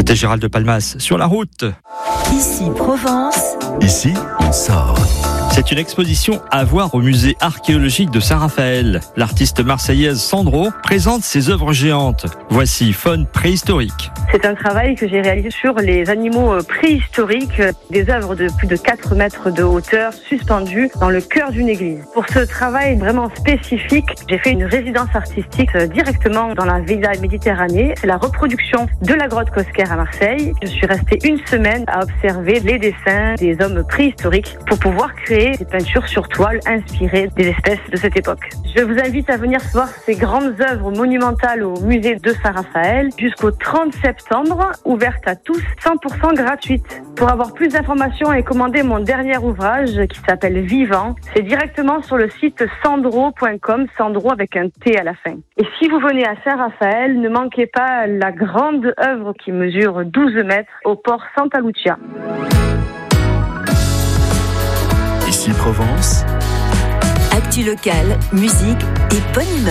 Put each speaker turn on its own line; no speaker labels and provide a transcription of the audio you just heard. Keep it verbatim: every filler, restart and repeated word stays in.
C'était Gérald de Palmas sur la route.
Ici Provence.
Ici, on sort.
C'est une exposition à voir au musée archéologique de Saint-Raphaël. L'artiste marseillaise Sandro présente ses œuvres géantes. Voici Faune préhistorique.
C'est un travail que j'ai réalisé sur les animaux préhistoriques, des œuvres de plus de quatre mètres de hauteur suspendues dans le cœur d'une église. Pour ce travail vraiment spécifique, j'ai fait une résidence artistique directement dans la Villa Méditerranée. C'est la reproduction de la grotte Cosquer à Marseille. Je suis restée une semaine à observer les dessins des hommes préhistoriques pour pouvoir créer des peintures sur toile inspirées des espèces de cette époque. Je vous invite à venir voir ces grandes œuvres monumentales au musée de Saint-Raphaël jusqu'au trente septembre, ouverte à tous, cent pour cent gratuite. Pour avoir plus d'informations et commander mon dernier ouvrage qui s'appelle Vivant, c'est directement sur le site sandro point com, Sandro avec un T à la fin. Et si vous venez à Saint-Raphaël, ne manquez pas la grande œuvre qui mesure douze mètres au port Santa Lucia.
Ici Provence.
Actu locale, musique et bonne humeur.